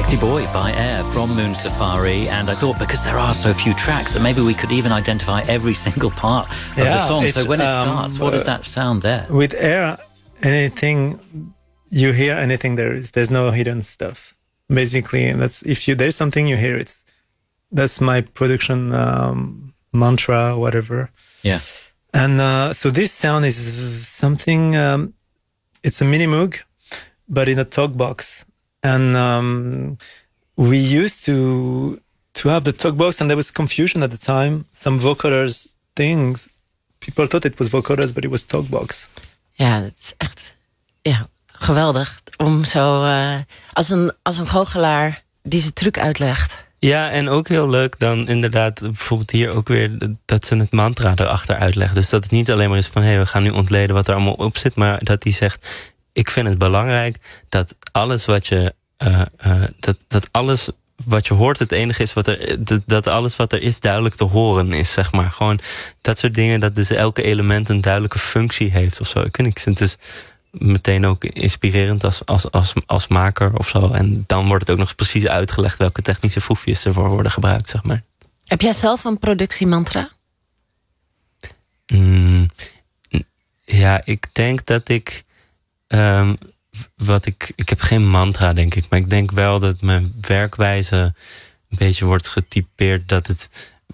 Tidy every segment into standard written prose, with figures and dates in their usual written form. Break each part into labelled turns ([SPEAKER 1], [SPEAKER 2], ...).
[SPEAKER 1] Sexy Boy by Air from Moon Safari, and I thought because there are so few tracks that maybe we could even identify every single part of the song. So when it starts, what does that sound there?
[SPEAKER 2] With Air, anything you hear, anything there's no hidden stuff. Basically, and that's there's something you hear, that's my production mantra, whatever.
[SPEAKER 1] Yeah.
[SPEAKER 2] And so this sound is something. It's a mini Moog, but in a talk box. And we used to have the talk box, and there was confusion at the time. Some vocoders things. People thought it was vocoders, but it was talk box.
[SPEAKER 3] Ja, dat is echt geweldig. Om zo als een goochelaar die zijn truc uitlegt.
[SPEAKER 4] Ja, en ook heel leuk dan inderdaad, bijvoorbeeld hier ook weer, dat ze het mantra erachter uitleggen. Dus dat het niet alleen maar is van, we gaan nu ontleden wat er allemaal op zit, maar dat hij zegt, ik vind het belangrijk dat alles wat je dat alles wat je hoort het enige is dat alles wat er is duidelijk te horen is, zeg maar. Gewoon dat soort dingen, dat dus elke element een duidelijke functie heeft of zo. Ik vind het is meteen ook inspirerend als maker of zo. En dan wordt het ook nog eens precies uitgelegd welke technische foefjes ervoor worden gebruikt, zeg maar.
[SPEAKER 3] Heb jij zelf een productiemantra?
[SPEAKER 4] Ja, ik denk dat ik ik heb geen mantra, denk ik. Maar ik denk wel dat mijn werkwijze een beetje wordt getypeerd dat het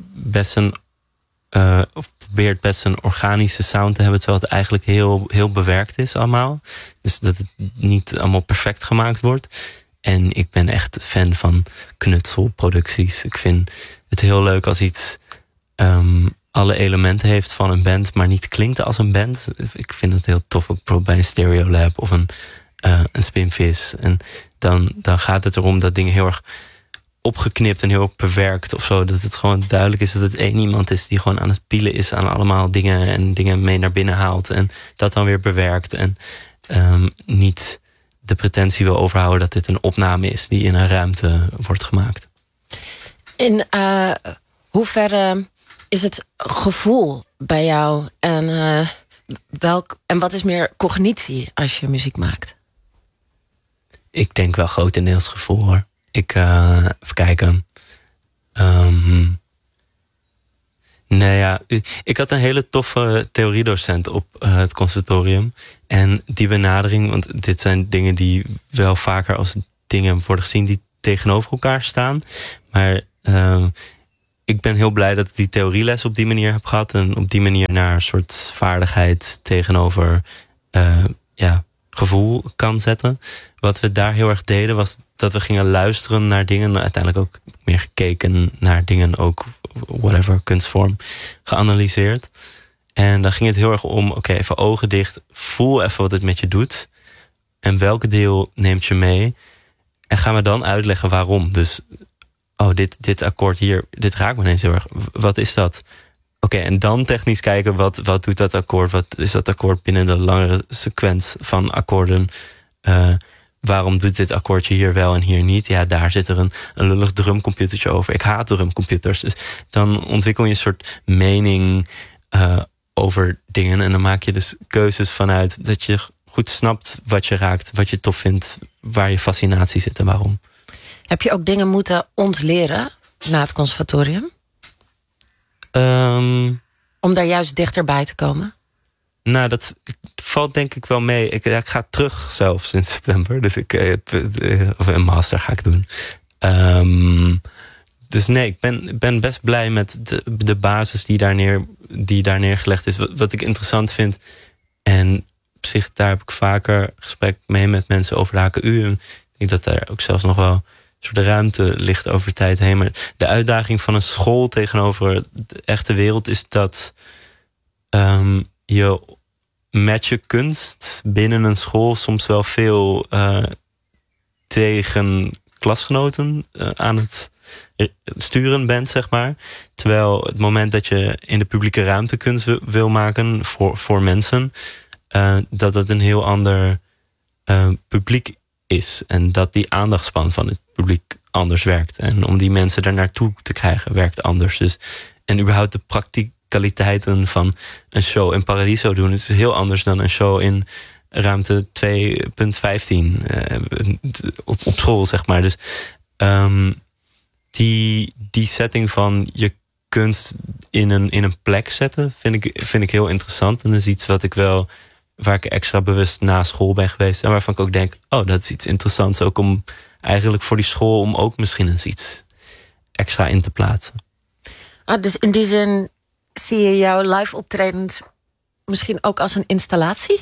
[SPEAKER 4] probeert best een organische sound te hebben, terwijl het eigenlijk heel, heel bewerkt is allemaal. Dus dat het niet allemaal perfect gemaakt wordt. En ik ben echt fan van knutselproducties. Ik vind het heel leuk als iets alle elementen heeft van een band, maar niet klinkt als een band. Ik vind het heel tof, ook bijvoorbeeld bij een Stereolab of een Spinvis. En dan gaat het erom dat dingen heel erg opgeknipt en heel erg bewerkt of zo. Dat het gewoon duidelijk is dat het één iemand is die gewoon aan het pielen is aan allemaal dingen en dingen mee naar binnen haalt en dat dan weer bewerkt. En niet de pretentie wil overhouden dat dit een opname is die in een ruimte wordt gemaakt.
[SPEAKER 3] In hoeverre is het gevoel bij jou en wat is meer cognitie als je muziek maakt?
[SPEAKER 4] Ik denk wel grotendeels gevoel, hoor. Even kijken. Ik had een hele toffe theoriedocent op het conservatorium. En die benadering, want dit zijn dingen die wel vaker als dingen worden gezien die tegenover elkaar staan. Maar ik ben heel blij dat ik die theorieles op die manier heb gehad. En op die manier naar een soort vaardigheid tegenover gevoel kan zetten. Wat we daar heel erg deden was dat we gingen luisteren naar dingen. Uiteindelijk ook meer gekeken naar dingen, ook whatever, kunstvorm, geanalyseerd. En dan ging het heel erg om, even ogen dicht. Voel even wat het met je doet. En welk deel neemt je mee? En gaan we dan uitleggen waarom. Dus, dit akkoord hier, dit raakt me ineens heel erg. Wat is dat? En dan technisch kijken, wat doet dat akkoord? Wat is dat akkoord binnen de langere sequentie van akkoorden? Waarom doet dit akkoordje hier wel en hier niet? Ja, daar zit er een lullig drumcomputertje over. Ik haat drumcomputers. Dus dan ontwikkel je een soort mening over dingen. En dan maak je dus keuzes vanuit dat je goed snapt wat je raakt, wat je tof vindt, waar je fascinatie zit en waarom.
[SPEAKER 3] Heb je ook dingen moeten ontleren na het conservatorium? Om daar juist dichterbij te komen? Nou,
[SPEAKER 4] dat valt denk ik wel mee. Ik ga terug zelfs in september. Dus of een master ga ik doen. Dus nee, ik ben best blij met de basis die daar neergelegd is. Wat ik interessant vind. En op zich, daar heb ik vaker gesprek mee met mensen over de HKU. Ik denk dat daar ook zelfs nog wel een soort ruimte ligt over tijd heen. Maar de uitdaging van een school tegenover de echte wereld is dat je met je kunst binnen een school soms wel veel tegen klasgenoten aan het sturen bent, zeg maar. Terwijl het moment dat je in de publieke ruimte kunst wil maken voor mensen, dat het een heel ander publiek is. En dat die aandachtspan van het publiek anders werkt. En om die mensen daar naartoe te krijgen, werkt anders. Dus, en überhaupt de practicaliteiten van een show in Paradiso doen is heel anders dan een show in ruimte 2.15 op school, zeg maar. Dus die setting van je kunst in een plek zetten vind ik heel interessant. En dat is iets waar ik extra bewust na school ben geweest. En waarvan ik ook denk, dat is iets interessants. Ook om eigenlijk voor die school om ook misschien eens iets extra in te plaatsen.
[SPEAKER 3] Dus in die zin zie je jouw live optredens misschien ook als een installatie?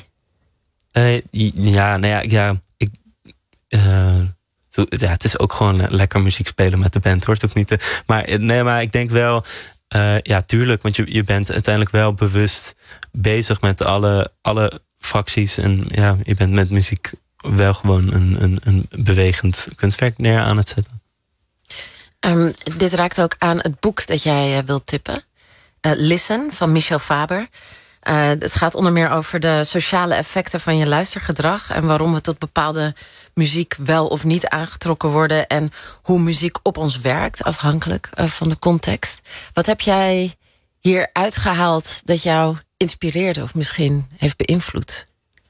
[SPEAKER 4] Het is ook gewoon lekker muziek spelen met de band, hoor. Het hoeft niet te, maar ik denk wel, tuurlijk, want je bent uiteindelijk wel bewust bezig met alle fracties. En ja, je bent met muziek wel gewoon een bewegend kunstwerk neer aan het zetten.
[SPEAKER 3] Dit raakt ook aan het boek dat jij wilt tippen. Listen, van Michel Faber. Het gaat onder meer over de sociale effecten van je luistergedrag en waarom we tot bepaalde muziek wel of niet aangetrokken worden en hoe muziek op ons werkt, afhankelijk van de context. Wat heb jij hier uitgehaald dat jou inspireerde of misschien heeft beïnvloed?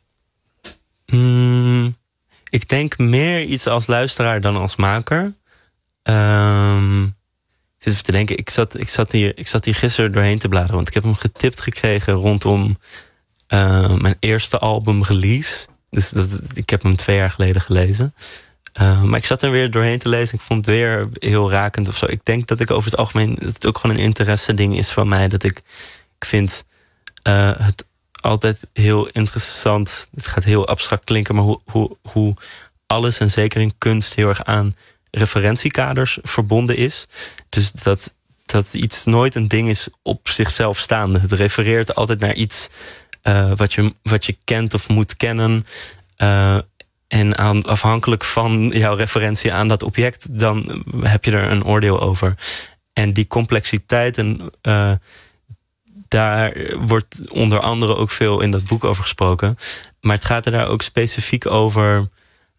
[SPEAKER 4] Ik denk meer iets als luisteraar dan als maker. Ik zit even te denken, ik zat hier gisteren doorheen te bladeren, want ik heb hem getipt gekregen rondom mijn eerste album release. Dus ik heb hem 2 jaar geleden gelezen. Maar ik zat er weer doorheen te lezen. Ik vond het weer heel rakend of zo. Ik denk dat ik over het algemeen, dat het ook gewoon een interesse ding is van mij. Dat ik vind het altijd heel interessant. Het gaat heel abstract klinken, maar hoe alles en zeker in kunst heel erg aan referentiekaders verbonden is. Dus dat iets nooit een ding is op zichzelf staande. Het refereert altijd naar iets wat je kent of moet kennen. En afhankelijk van jouw referentie aan dat object, dan heb je er een oordeel over. En die complexiteit, en daar wordt onder andere ook veel in dat boek over gesproken. Maar het gaat er daar ook specifiek over.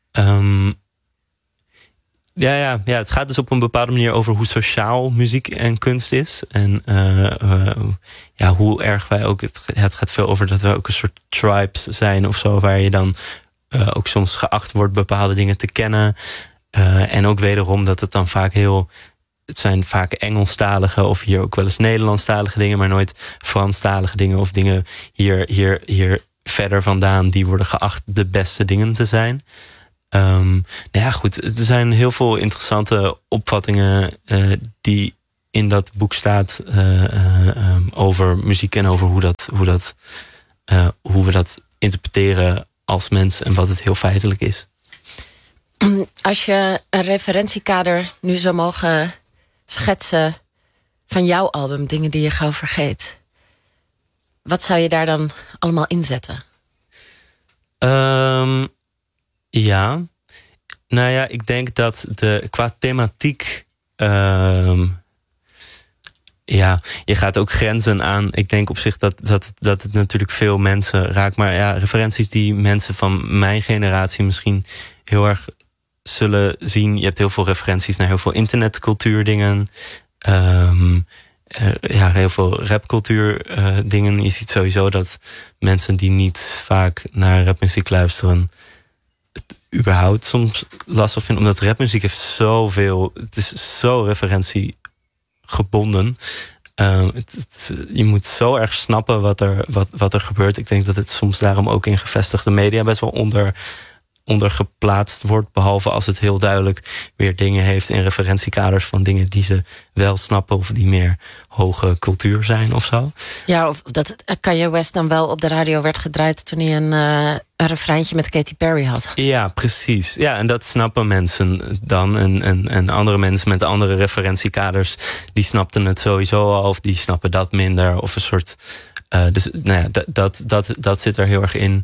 [SPEAKER 4] Het gaat dus op een bepaalde manier over hoe sociaal muziek en kunst is. En hoe erg wij ook... Het gaat veel over dat we ook een soort tribes zijn of zo, waar je dan ook soms geacht wordt bepaalde dingen te kennen. En ook wederom dat het dan vaak het zijn vaak Engelstalige of hier ook wel eens Nederlandstalige dingen, maar nooit Franstalige dingen of dingen hier verder vandaan die worden geacht de beste dingen te zijn. Goed, er zijn heel veel interessante opvattingen die in dat boek staat over muziek en over hoe we dat interpreteren als mens en wat het heel feitelijk is.
[SPEAKER 3] Als je een referentiekader nu zou mogen schetsen van jouw album, dingen die je gauw vergeet, wat zou je daar dan allemaal inzetten?
[SPEAKER 4] Ik denk dat qua thematiek, je gaat ook grenzen aan. Ik denk op zich dat het natuurlijk veel mensen raakt. Maar ja, referenties die mensen van mijn generatie misschien heel erg zullen zien. Je hebt heel veel referenties naar heel veel internetcultuur-dingen. Heel veel rapcultuur dingen. Je ziet sowieso dat mensen die niet vaak naar rapmuziek luisteren überhaupt soms lastig vinden, omdat rapmuziek heeft zoveel, het is zo referentiegebonden. Je moet zo erg snappen wat er gebeurt. Ik denk dat het soms daarom ook in gevestigde media best wel onder geplaatst wordt, behalve als het heel duidelijk weer dingen heeft in referentiekaders van dingen die ze wel snappen of die meer hoge cultuur zijn of zo. Ja,
[SPEAKER 3] of dat Kanye West dan wel op de radio werd gedraaid toen hij een refreintje met Katy Perry had. Ja, precies. Ja, en dat snappen mensen dan. En andere mensen met andere referentiekaders, die snapten het sowieso al, of die snappen dat minder, of een soort. Dat zit er heel erg in.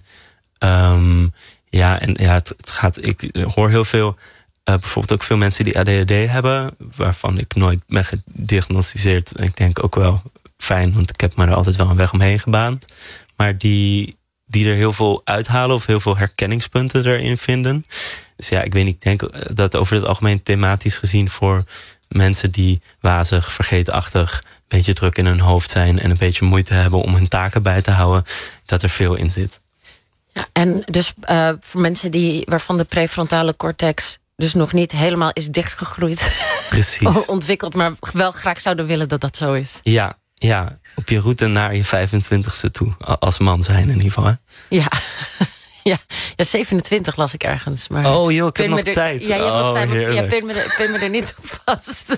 [SPEAKER 3] Het gaat. Ik hoor heel veel, bijvoorbeeld ook veel mensen die ADHD hebben, waarvan ik nooit ben gediagnosticeerd. Ik denk ook wel fijn, want ik heb me er altijd wel een weg omheen gebaand. Maar die er heel veel uithalen of heel veel herkenningspunten erin vinden. Dus ja, ik weet niet, ik denk dat over het algemeen thematisch gezien voor mensen die wazig, vergeetachtig, een beetje druk in hun hoofd zijn en een beetje moeite hebben om hun taken bij te houden, dat er veel in zit. Ja, en dus voor mensen waarvan de prefrontale cortex
[SPEAKER 5] dus nog niet helemaal is dichtgegroeid.
[SPEAKER 3] Precies.
[SPEAKER 5] Ontwikkeld, maar wel graag zouden willen dat dat zo is.
[SPEAKER 3] Ja, op je route naar je 25ste toe. Als man zijn in ieder geval, hè?
[SPEAKER 5] Ja. Ja, 27 las ik ergens. Maar
[SPEAKER 3] oh joh, ik heb nog tijd.
[SPEAKER 5] Ja, je hebt nog tijd.
[SPEAKER 3] Heerlijk.
[SPEAKER 5] Pin me er niet op vast.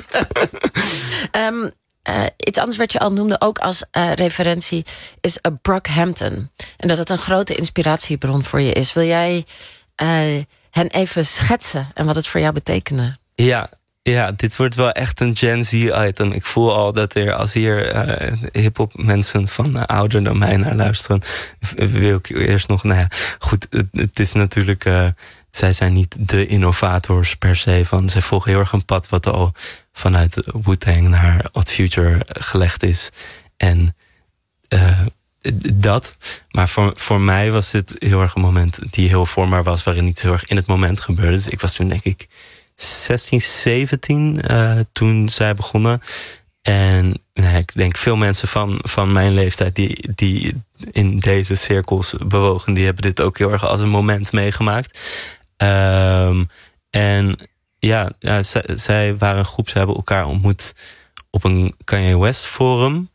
[SPEAKER 5] Iets anders wat je al noemde, ook als referentie, is Brockhampton. En dat het een grote inspiratiebron voor je is. Wil jij hen even schetsen en wat het voor jou betekende?
[SPEAKER 3] Ja, dit wordt wel echt een Gen Z-item. Ik voel al dat als hier hip-hop mensen van ouder dan mij naar luisteren, wil ik eerst nog. Nou ja, goed, het is natuurlijk. Zij zijn niet de innovators per se. Zij volgen heel erg een pad wat al vanuit Wu-Tang naar Odd Future gelegd is. En dat. Maar voor mij was dit heel erg een moment die heel vormbaar was, waarin iets heel erg in het moment gebeurde. Dus ik was toen denk ik 16, 17 toen zij begonnen. En ik denk veel mensen van mijn leeftijd die in deze cirkels bewogen, die hebben dit ook heel erg als een moment meegemaakt. En zij waren een groep, ze hebben elkaar ontmoet op een Kanye West forum.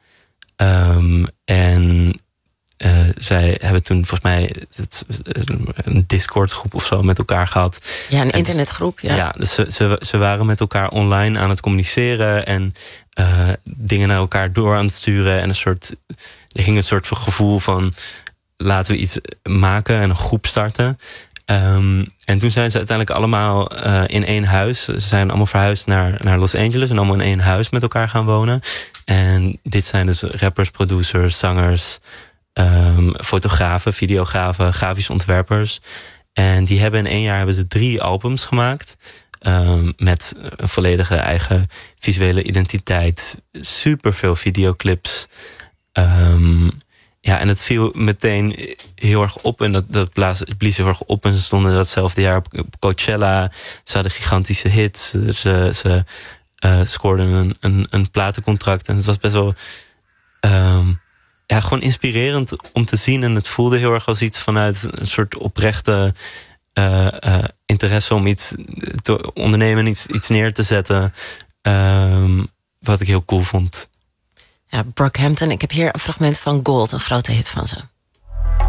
[SPEAKER 3] En zij hebben toen volgens mij een Discord groep of zo met elkaar gehad.
[SPEAKER 5] Ja, een internetgroep. Ja,
[SPEAKER 3] dus ze waren met elkaar online aan het communiceren en dingen naar elkaar door aan het sturen. En er hing een soort van gevoel van laten we iets maken en een groep starten. En toen zijn ze uiteindelijk allemaal in één huis. Ze zijn allemaal verhuisd naar Los Angeles en allemaal in één huis met elkaar gaan wonen. En dit zijn dus rappers, producers, zangers, fotografen, videografen, grafisch ontwerpers. En die hebben in 1 jaar 3 albums gemaakt. Met een volledige eigen visuele identiteit. Superveel videoclips. En het viel meteen heel erg op. En dat blies heel erg op. En ze stonden datzelfde jaar op Coachella. Ze hadden gigantische hits. Ze scoorden een platencontract. En het was best wel gewoon inspirerend om te zien. En het voelde heel erg als iets vanuit een soort oprechte interesse om iets te ondernemen, iets neer te zetten. Wat ik heel cool vond.
[SPEAKER 5] Ja, Brockhampton. Ik heb hier een fragment van Gold, een grote hit van ze.